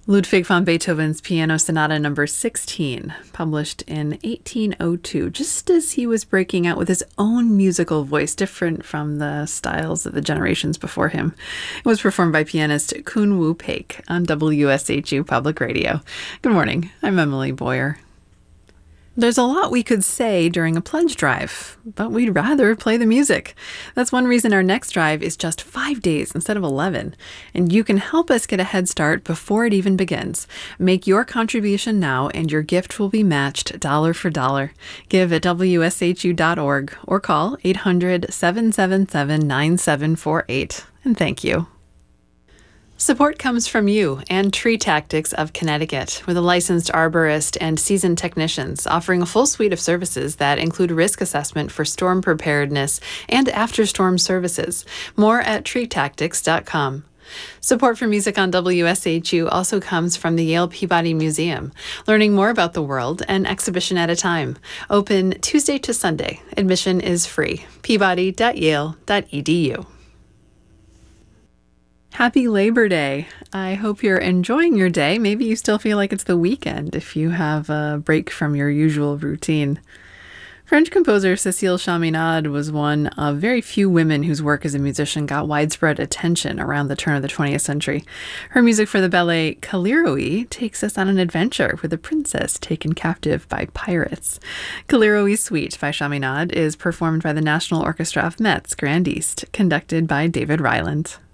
Ludwig van Beethoven's Piano Sonata Number 16, published in 1802, just as he was breaking out with his own musical voice, different from the styles of the generations before him. It was performed by pianist Koon Woo Paik on WSHU Public Radio. Good morning, I'm Emily Boyer. There's a lot we could say during a pledge drive, but we'd rather play the music. That's one reason our next drive is just 5 days instead of 11, and you can help us get a head start before it even begins. Make your contribution now, and your gift will be matched dollar for dollar. Give at WSHU.org or call 800-777-9748, and thank you. Support comes from you and Tree Tactics of Connecticut, with a licensed arborist and seasoned technicians offering a full suite of services that include risk assessment for storm preparedness and after-storm services. More at treetactics.com. Support for music on WSHU also comes from the Yale Peabody Museum. Learning more about the world, an exhibition at a time. Open Tuesday to Sunday. Admission is free. peabody.yale.edu. Happy Labor Day. I hope you're enjoying your day. Maybe you still feel like it's the weekend if you have a break from your usual routine. French composer Cécile Chaminade was one of very few women whose work as a musician got widespread attention around the turn of the 20th century. Her music for the ballet Kaliroe takes us on an adventure with a princess taken captive by pirates. Kaliroe Suite by Chaminade is performed by the National Orchestra of Metz, Grand East, conducted by David Ryland.